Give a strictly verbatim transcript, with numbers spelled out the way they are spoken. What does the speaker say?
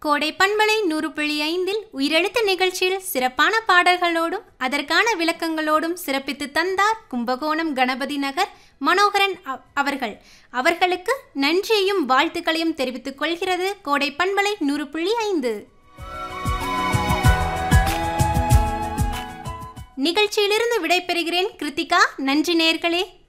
கோடை பண்பலை நூறு புள்ளி ஐந்தில் உயிரெழுத்து நிகழ்ச்சியில் சிறப்பான பாடல்களோடும் அதற்கான விளக்கங்களோடும் சிறப்பித்து தந்தார் கும்பகோணம் கணபதி நகர் மனோகரன் அவர்கள். அவர்களுக்கு நன்றியையும் வாழ்த்துக்களையும் தெரிவித்துக் கொள்கிறது கோடை பண்பலை நூறு புள்ளி ஐந்து. நிகழ்ச்சியிலிருந்து விடைபெறுகிறேன் கிருத்திகா. நன்றி நேயர்களே.